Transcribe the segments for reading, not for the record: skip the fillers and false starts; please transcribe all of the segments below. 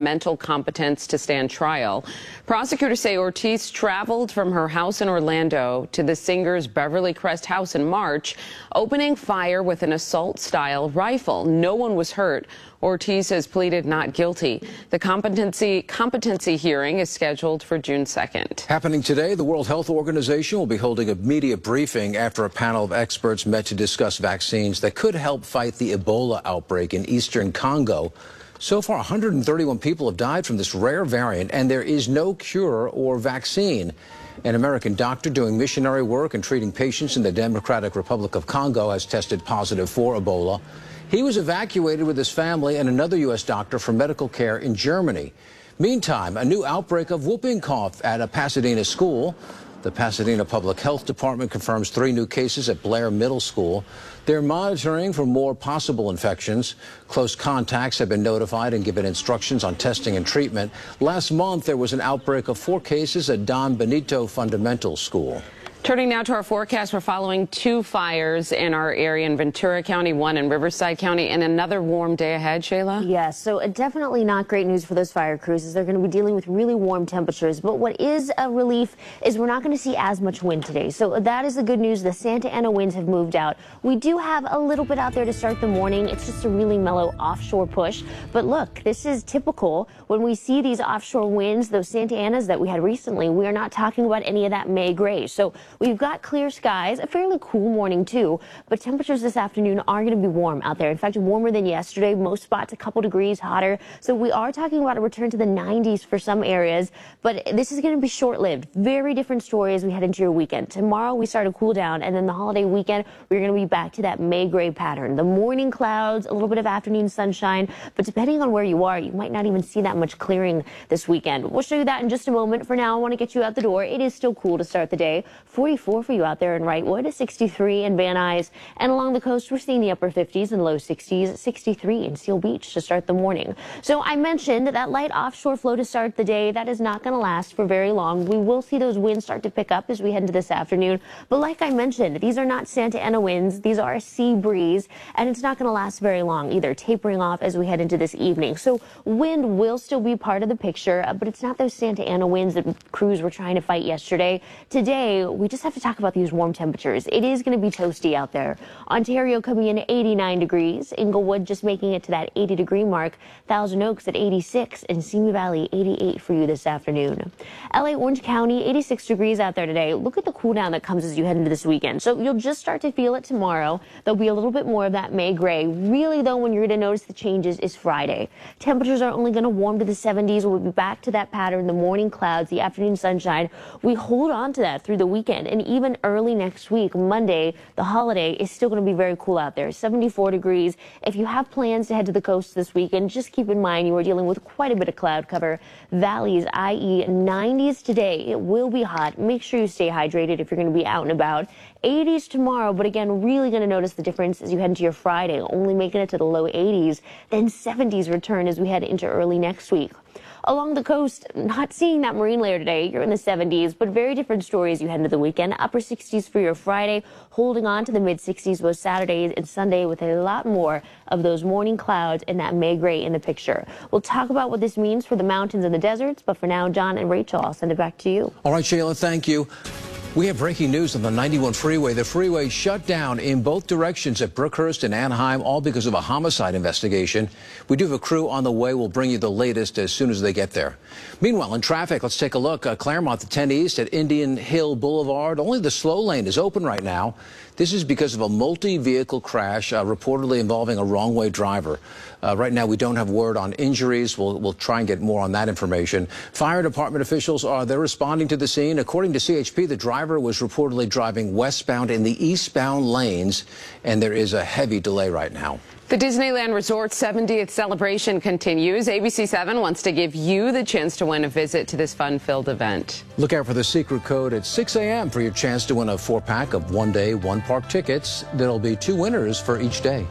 mental competence to stand trial. Prosecutors say Ortiz traveled from her house in Orlando to the singer's Beverly Crest house in March, opening fire with an assault-style rifle. No one was hurt. Ortiz has pleaded not guilty. The competency hearing is scheduled for June 2nd. Happening today, the World Health Organization will be holding a media briefing after a panel of experts met to discuss vaccines that could help fight the Ebola outbreak in eastern Congo. So far, 131 people have died from this rare variant, and there is no cure or vaccine. An American doctor doing missionary work and treating patients in the Democratic Republic of Congo has tested positive for Ebola. He was evacuated with his family and another U.S. doctor for medical care in Germany. Meantime, a new outbreak of whooping cough at a Pasadena school. The Pasadena Public Health Department confirms 3 new cases at Blair Middle School. They're monitoring for more possible infections. Close contacts have been notified and given instructions on testing and treatment. Last month, there was an outbreak of 4 cases at Don Benito Fundamental School. Turning now to our forecast, we're following 2 fires in our area in Ventura County, 1 in Riverside County, and another warm day ahead, Shayla? Yes, so definitely not great news for those fire crews as they're going to be dealing with really warm temperatures. But what is a relief is we're not going to see as much wind today. So that is the good news. The Santa Ana winds have moved out. We do have a little bit out there to start the morning. It's just a really mellow offshore push. But look, this is typical. When we see these offshore winds, those Santa Anas that we had recently, we are not talking about any of that May gray. So we've got clear skies, a fairly cool morning too, but temperatures this afternoon are going to be warm out there. In fact, warmer than yesterday, most spots a couple degrees hotter. So we are talking about a return to the 90s for some areas, but this is going to be short-lived. Very different story as we head into your weekend. Tomorrow we start to cool down, and then the holiday weekend, we're going to be back to that May gray pattern. The morning clouds, a little bit of afternoon sunshine, but depending on where you are, you might not even see that much clearing this weekend. We'll show you that in just a moment. For now, I want to get you out the door. It is still cool to start the day. 44 for you out there in Wrightwood, 63 in Van Nuys, and along the coast, we're seeing the upper 50s and low 60s, 63 in Seal Beach to start the morning. So I mentioned that light offshore flow to start the day. That is not going to last for very long. We will see those winds start to pick up as we head into this afternoon. But like I mentioned, these are not Santa Ana winds. These are a sea breeze, and it's not going to last very long either, tapering off as we head into this evening. So wind will still be part of the picture, but it's not those Santa Ana winds that crews were trying to fight yesterday. Today, we just have to talk about these warm temperatures. It is going to be toasty out there. Ontario coming in at 89 degrees. Inglewood just making it to that 80-degree mark. Thousand Oaks at 86 and Simi Valley 88 for you this afternoon. LA, Orange County, 86 degrees out there today. Look at the cool down that comes as you head into this weekend. So you'll just start to feel it tomorrow. There'll be a little bit more of that May gray. Really, though, when you're going to notice the changes is Friday. Temperatures are only going to warm to the 70s. We'll be back to that pattern. The morning clouds, the afternoon sunshine. We hold on to that through the weekend, and even early next week, Monday, the holiday, is still going to be very cool out there, 74 degrees. If you have plans to head to the coast this weekend, just keep in mind you are dealing with quite a bit of cloud cover. Valleys, i.e. 90s today. It will be hot. Make sure you stay hydrated if you're going to be out and about. 80s tomorrow, but again, really going to notice the difference as you head into your Friday, only making it to the low 80s. Then 70s return as we head into early next week. Along the coast, not seeing that marine layer today. You're in the 70s, but very different stories you head into the weekend. Upper 60s for your Friday, holding on to the mid-60s both Saturday and Sunday with a lot more of those morning clouds and that May gray in the picture. We'll talk about what this means for the mountains and the deserts, but for now, John and Rachel, I'll send it back to you. All right, Shayla, thank you. We have breaking news on the 91 freeway. The freeway shut down in both directions at Brookhurst and Anaheim, all because of a homicide investigation. We do have a crew on the way. We'll bring you the latest as soon as they get there. Meanwhile, in traffic, let's take a look. Claremont to 10 East at Indian Hill Boulevard. Only the slow lane is open right now. This is because of a multi-vehicle crash reportedly involving a wrong-way driver. Right now, we don't have word on injuries. We'll try and get more on that information. Fire department officials they're responding to the scene. According to CHP, the driver was reportedly driving westbound in the eastbound lanes, and there is a heavy delay right now. The Disneyland Resort's 70th celebration continues. ABC7 wants to give you the chance to win a visit to this fun-filled event. Look out for the secret code at 6 a.m. for your chance to win a 4-pack of one-day, one-park tickets. There'll be 2 winners for each day.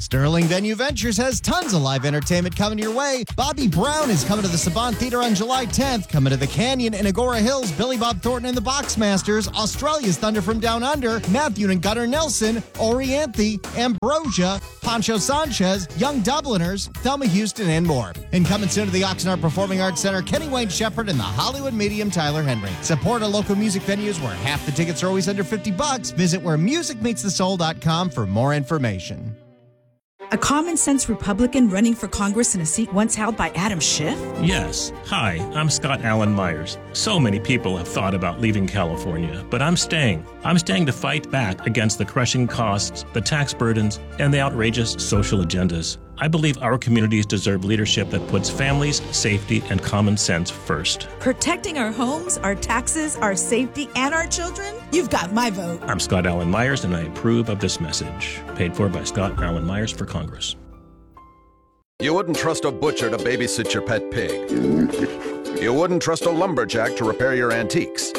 Sterling Venue Ventures has tons of live entertainment coming your way. Bobby Brown is coming to the Savant Theatre on July 10th. Coming to the Canyon in Agora Hills, Billy Bob Thornton and the Boxmasters, Australia's Thunder from Down Under, Matthew and Gunnar Nelson, Orianthe, Ambrosia, Pancho Sanchez, Young Dubliners, Thelma Houston, and more. And coming soon to the Oxnard Performing Arts Center, Kenny Wayne Shepherd and the Hollywood medium Tyler Henry. Support our local music venues where half the tickets are always under $50. Visit wheremusicmeetsthesoul.com for more information. A common-sense Republican running for Congress in a seat once held by Adam Schiff? Yes. Hi, I'm Scott Allen Myers. So many people have thought about leaving California, but I'm staying. I'm staying to fight back against the crushing costs, the tax burdens, and the outrageous social agendas. I believe our communities deserve leadership that puts families, safety, and common sense first. Protecting our homes, our taxes, our safety, and our children? You've got my vote. I'm Scott Allen Myers, and I approve of this message. Paid for by Scott Allen Myers for Congress. You wouldn't trust a butcher to babysit your pet pig. You wouldn't trust a lumberjack to repair your antiques.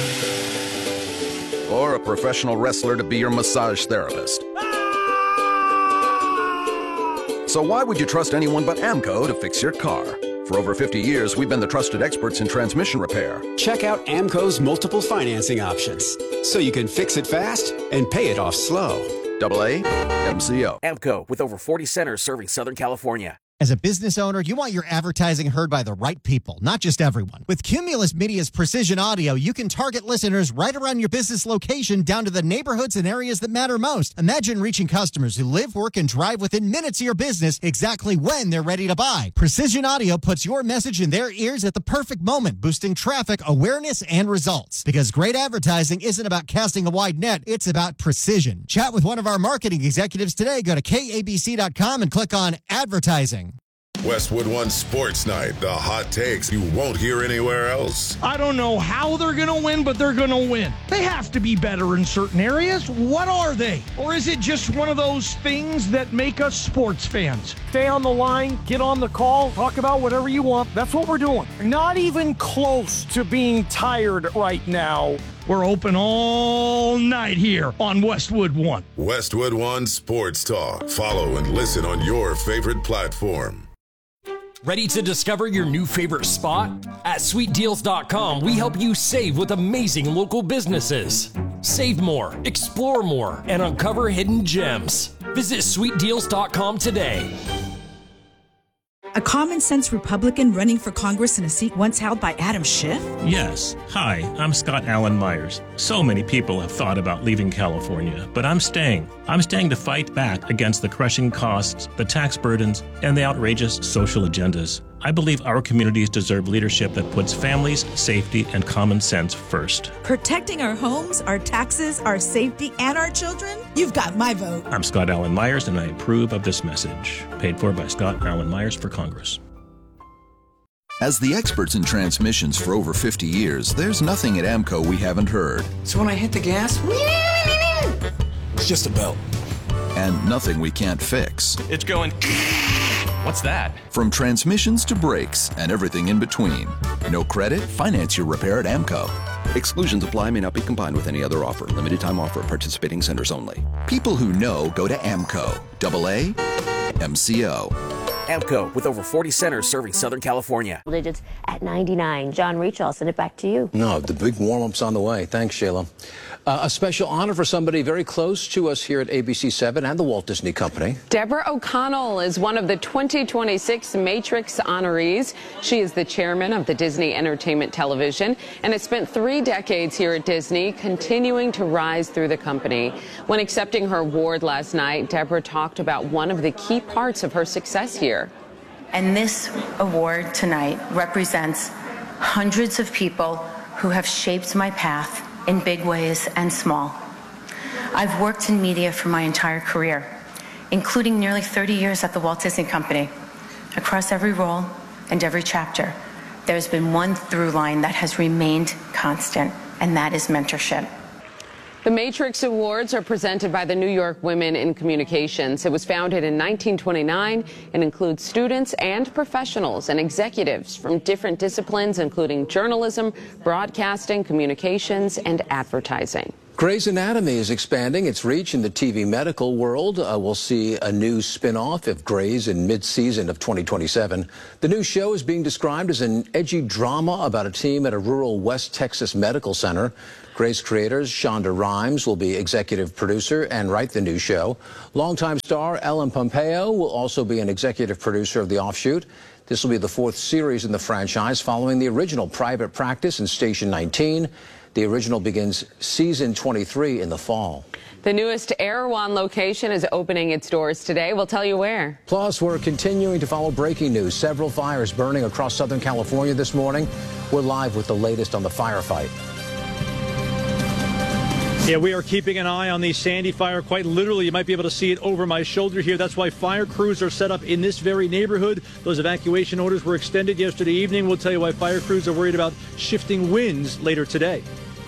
Or a professional wrestler to be your massage therapist. So why would you trust anyone but AMCO to fix your car? For over 50 years, we've been the trusted experts in transmission repair. Check out AMCO's multiple financing options, so you can fix it fast and pay it off slow. AA MCO. AMCO, with over 40 centers serving Southern California. As a business owner, you want your advertising heard by the right people, not just everyone. With Cumulus Media's Precision Audio, you can target listeners right around your business location down to the neighborhoods and areas that matter most. Imagine reaching customers who live, work, and drive within minutes of your business exactly when they're ready to buy. Precision Audio puts your message in their ears at the perfect moment, boosting traffic, awareness, and results. Because great advertising isn't about casting a wide net, it's about precision. Chat with one of our marketing executives today. Go to KABC.com and click on Advertising. Westwood One Sports Night, the hot takes you won't hear anywhere else. I don't know how they're going to win, but they're going to win. They have to be better in certain areas. What are they? Or is it just one of those things that make us sports fans? Stay on the line, get on the call, talk about whatever you want. That's what we're doing. Not even close to being tired right now. We're open all night here on Westwood One. Westwood One Sports Talk. Follow and listen on your favorite platform. Ready to discover your new favorite spot? At SweetDeals.com, we help you save with amazing local businesses. Save more, explore more, and uncover hidden gems. Visit SweetDeals.com today. A common-sense Republican running for Congress in a seat once held by Adam Schiff? Yes. Hi, I'm Scott Allen Myers. So many people have thought about leaving California, but I'm staying. I'm staying to fight back against the crushing costs, the tax burdens, and the outrageous social agendas. I believe our communities deserve leadership that puts families, safety, and common sense first. Protecting our homes, our taxes, our safety, and our children? You've got my vote. I'm Scott Allen Myers, and I approve of this message. Paid for by Scott Allen Myers for Congress. As the experts in transmissions for over 50 years, there's nothing at AMCO we haven't heard. So when I hit the gas, it's just a belt. And nothing we can't fix. It's going... What's that? From transmissions to brakes and everything in between. No credit? Finance your repair at AMCO. Exclusions apply, may not be combined with any other offer. Limited time offer. Participating centers only. People who know go to AMCO. AA MCO. AMCO, with over 40 centers serving Southern California. Digits at 99. John Reach, I'll send it back to you. No, the big warm-up's on the way. Thanks, Shayla. A special honor for somebody very close to us here at ABC7 and the Walt Disney Company. Deborah O'Connell is one of the 2026 Matrix honorees. She is the chairman of the Disney Entertainment Television and has spent 3 decades here at Disney, continuing to rise through the company. When accepting her award last night, Deborah talked about one of the key parts of her success here. And this award tonight represents hundreds of people who have shaped my path in big ways and small. I've worked in media for my entire career, including nearly 30 years at the Walt Disney Company. Across every role and every chapter, there's been one through line that has remained constant, and that is mentorship. The Matrix Awards are presented by the New York Women in Communications. It was founded in 1929 and includes students and professionals and executives from different disciplines, including journalism, broadcasting, communications, and advertising. Grey's Anatomy is expanding its reach in the TV medical world. We'll see a new spin-off of Grey's in mid-season of 2027. The new show is being described as an edgy drama about a team at a rural West Texas medical center. Grey's creators, Shonda Rhimes, will be executive producer and write the new show. Longtime star Ellen Pompeo will also be an executive producer of the offshoot. This will be the fourth series in the franchise, following the original Private Practice and Station 19. The original begins season 23 in the fall. The newest Erewhon location is opening its doors today. We'll tell you where. Plus, we're continuing to follow breaking news. Several fires burning across Southern California this morning. We're live with the latest on the firefight. Yeah, we are keeping an eye on the Sandy fire. Quite literally, you might be able to see it over my shoulder here. That's why fire crews are set up in this very neighborhood. Those evacuation orders were extended yesterday evening. We'll tell you why fire crews are worried about shifting winds later today.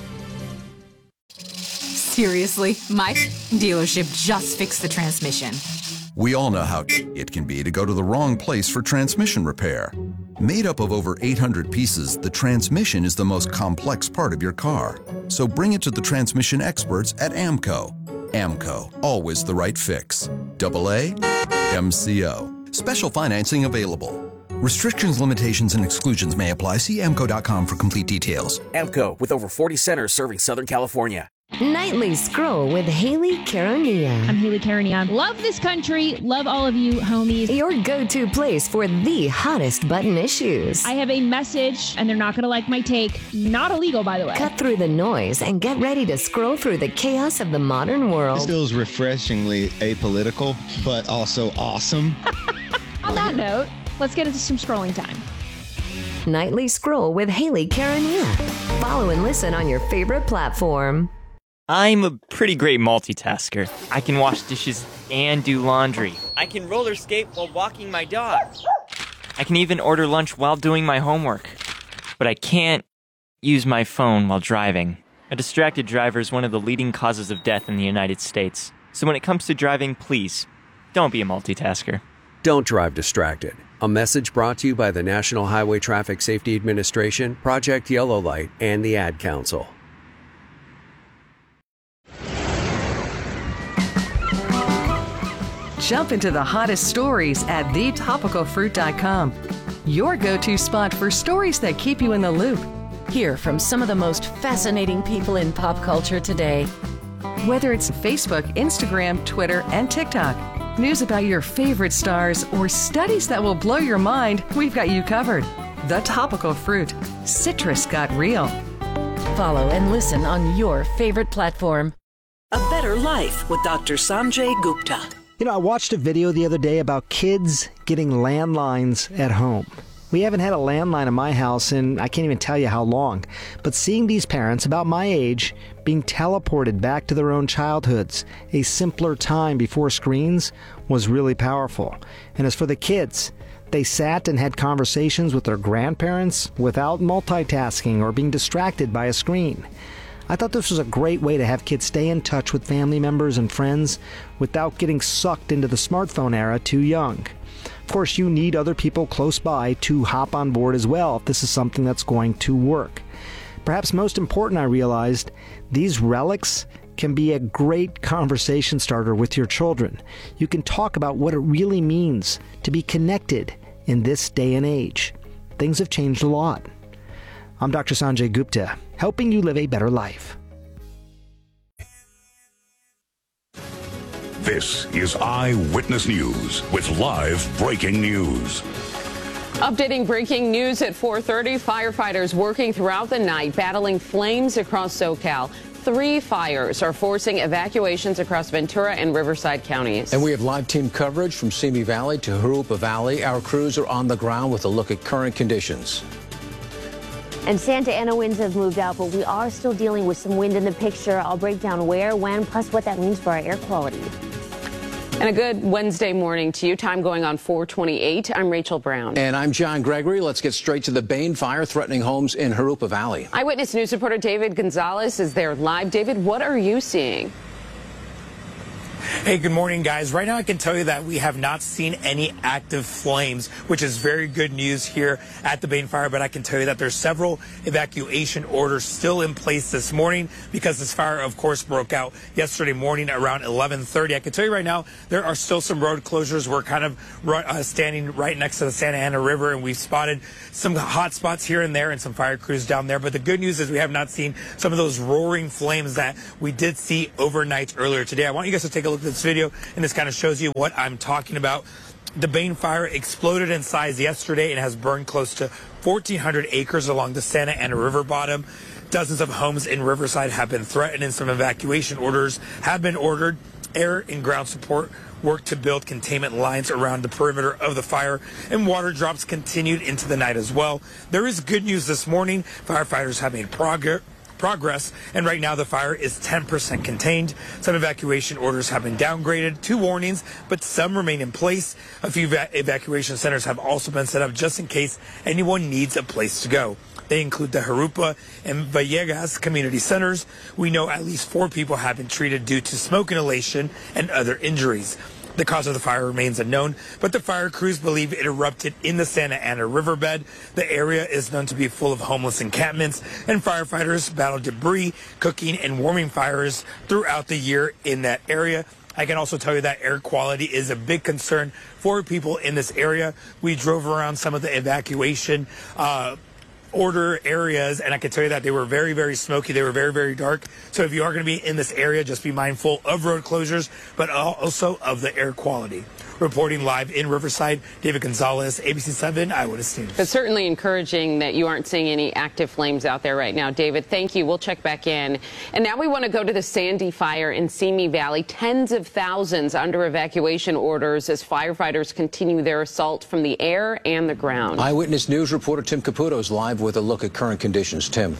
Seriously, my dealership just fixed the transmission. We all know how it can be to go to the wrong place for transmission repair. Made up of over 800 pieces, the transmission is the most complex part of your car. So bring it to the transmission experts at AMCO. AMCO, always the right fix. AA MCO. Special financing available. Restrictions, limitations, and exclusions may apply. See AMCO.com for complete details. AMCO, with over 40 centers serving Southern California. Nightly Scroll with Haley Caronia. I'm Haley Caronia. Love this country. Love all of you, homies. Your go-to place for the hottest button issues. I have a message, and they're not going to like my take. Not illegal, by the way. Cut through the noise and get ready to scroll through the chaos of the modern world. This feels refreshingly apolitical, but also awesome. On that note, let's get into some scrolling time. Nightly Scroll with Haley Caronia. Follow and listen on your favorite platform. I'm a pretty great multitasker. I can wash dishes and do laundry. I can roller skate while walking my dog. I can even order lunch while doing my homework. But I can't use my phone while driving. A distracted driver is one of the leading causes of death in the United States. So when it comes to driving, please, don't be a multitasker. Don't drive distracted. A message brought to you by the National Highway Traffic Safety Administration, Project Yellow Light, and the Ad Council. Jump into the hottest stories at thetopicalfruit.com. Your go-to spot for stories that keep you in the loop. Hear from some of the most fascinating people in pop culture today. Whether it's Facebook, Instagram, Twitter, and TikTok, news about your favorite stars, or studies that will blow your mind, we've got you covered. The Topical Fruit. Citrus got real. Follow and listen on your favorite platform. A Better Life with Dr. Sanjay Gupta. You know, I watched a video the other day about kids getting landlines at home. We haven't had a landline in my house in I can't even tell you how long. But seeing these parents about my age being teleported back to their own childhoods, a simpler time before screens, was really powerful. And as for the kids, they sat and had conversations with their grandparents without multitasking or being distracted by a screen. I thought this was a great way to have kids stay in touch with family members and friends without getting sucked into the smartphone era too young. Of course, you need other people close by to hop on board as well if this is something that's going to work. Perhaps most important, I realized, these relics can be a great conversation starter with your children. You can talk about what it really means to be connected in this day and age. Things have changed a lot. I'm Dr. Sanjay Gupta, helping you live a better life. This is Eyewitness News with live breaking news. Updating breaking news at 4:30. Firefighters working throughout the night, battling flames across SoCal. 3 fires are forcing evacuations across Ventura and Riverside counties. And we have live team coverage from Simi Valley to Jurupa Valley. Our crews are on the ground with a look at current conditions. And Santa Ana winds have moved out, but we are still dealing with some wind in the picture. I'll break down where, when, plus what that means for our air quality. And a good Wednesday morning to you. Time going on 4:28. I'm Rachel Brown. And I'm John Gregory. Let's get straight to the Bain fire threatening homes in Jurupa Valley. Eyewitness News reporter David Gonzalez is there live. David, what are you seeing? Hey, good morning, guys. Right now, I can tell you that we have not seen any active flames, which is very good news here at the Bain Fire. But I can tell you that there's several evacuation orders still in place this morning because this fire, of course, broke out yesterday morning around 11:30. I can tell you right now, there are still some road closures. We're kind of standing right next to the Santa Ana River, and we've spotted some hot spots here and there and some fire crews down there. But the good news is we have not seen some of those roaring flames that we did see overnight earlier today. I want you guys to take a look at this video, and this kind of shows you what I'm talking about. The Bain Fire exploded in size yesterday and has burned close to 1,400 acres along the Santa Ana River bottom. Dozens of homes in Riverside have been threatened, and some evacuation orders have been ordered. Air and ground support worked to build containment lines around the perimeter of the fire, and water drops continued into the night as well. There is good news this morning. Firefighters have made progress, and right now the fire is 10% contained. Some evacuation orders have been downgraded to warnings, but some remain in place. A few evacuation centers have also been set up just in case anyone needs a place to go. They include the Jurupa and Villegas community centers. We know at least 4 people have been treated due to smoke inhalation and other injuries. The cause of the fire remains unknown, but the fire crews believe it erupted in the Santa Ana riverbed. The area is known to be full of homeless encampments, and firefighters battle debris, cooking, and warming fires throughout the year in that area. I can also tell you that air quality is a big concern for people in this area. We drove around some of the evacuation order areas, and I can tell you that they were very, very smoky. They were very, very dark. So if you are going to be in this area, just be mindful of road closures, but also of the air quality. Reporting live in Riverside, David Gonzalez, ABC7 Eyewitness News. It's certainly encouraging that you aren't seeing any active flames out there right now. David, thank you. We'll check back in. And now we want to go to the Sandy Fire in Simi Valley. Tens of thousands under evacuation orders as firefighters continue their assault from the air and the ground. Eyewitness News reporter Tim Caputo is live with a look at current conditions. Tim.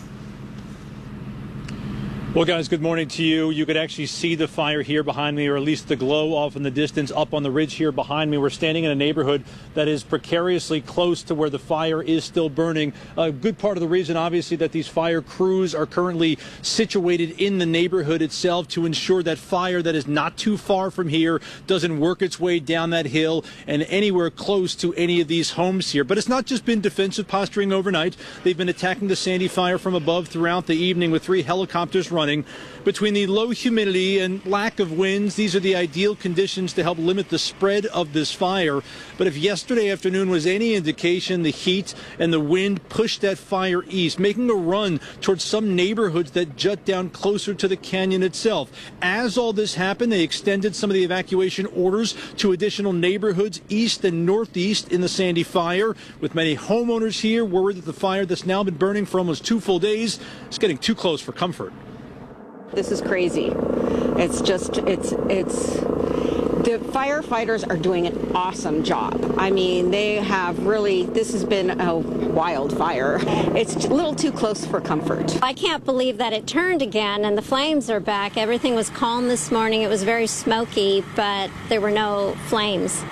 Well, guys, good morning to you. You could actually see the fire here behind me, or at least the glow off in the distance up on the ridge here behind me. We're standing in a neighborhood that is precariously close to where the fire is still burning. A good part of the reason, obviously, that these fire crews are currently situated in the neighborhood itself to ensure that fire that is not too far from here doesn't work its way down that hill and anywhere close to any of these homes here. But it's not just been defensive posturing overnight. They've been attacking the Sandy Fire from above throughout the evening with 3 helicopters running. Between the low humidity and lack of winds, these are the ideal conditions to help limit the spread of this fire. But if yesterday afternoon was any indication, the heat and the wind pushed that fire east, making a run towards some neighborhoods that jut down closer to the canyon itself. As all this happened, they extended some of the evacuation orders to additional neighborhoods east and northeast in the Sandy Fire, with many homeowners here worried that the fire that's now been burning for almost 2 full days is getting too close for comfort. This is crazy. It's the firefighters are doing an awesome job. I mean, they have really, this has been a wildfire. It's a little too close for comfort. I can't believe that it turned again and the flames are back. Everything was calm this morning. It was very smoky, but there were no flames.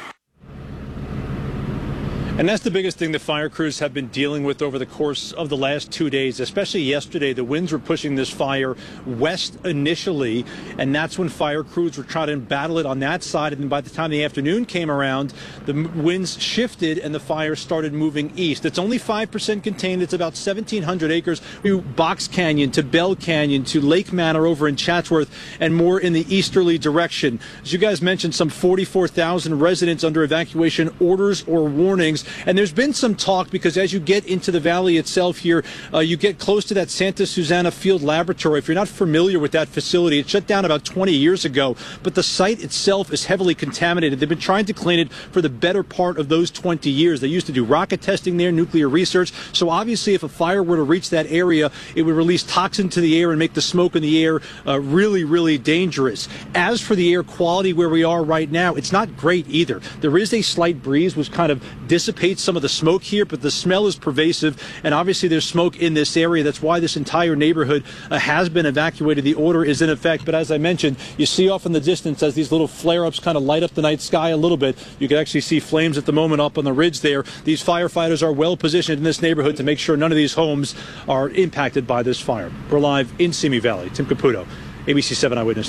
And that's the biggest thing the fire crews have been dealing with over the course of the last 2 days, especially yesterday. The winds were pushing this fire west initially, and that's when fire crews were trying to battle it on that side. And then by the time the afternoon came around, the winds shifted and the fire started moving east. It's only 5% contained. It's about 1,700 acres. To Box Canyon, to Bell Canyon, to Lake Manor over in Chatsworth, and more in the easterly direction. As you guys mentioned, some 44,000 residents under evacuation orders or warnings. And there's been some talk because as you get into the valley itself here, you get close to that Santa Susana Field Laboratory. If you're not familiar with that facility, it shut down about 20 years ago, but the site itself is heavily contaminated. They've been trying to clean it for the better part of those 20 years. They used to do rocket testing there, nuclear research. So obviously if a fire were to reach that area, it would release toxin to the air and make the smoke in the air really, really dangerous. As for the air quality where we are right now, it's not great either. There is a slight breeze which kind of dissipates some of the smoke here, but the smell is pervasive, and obviously there's smoke in this area. That's why this entire neighborhood has been evacuated. The order is in effect, but as I mentioned, you see off in the distance as these little flare-ups kind of light up the night sky a little bit. You can actually see flames at the moment up on the ridge there. These firefighters are well positioned in this neighborhood to make sure none of these homes are impacted by this fire. We're live in Simi Valley. Tim Caputo, ABC7 Eyewitness.